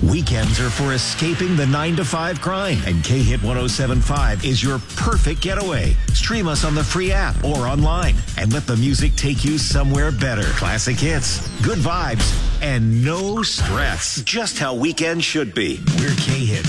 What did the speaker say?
Weekends are for escaping the 9-to-5 grind, and K-Hit 107.5 is your perfect getaway. Stream us on the free app or online, and let the music take you somewhere better. Classic hits, good vibes, and no stress. Just how weekends should be. We're K-Hit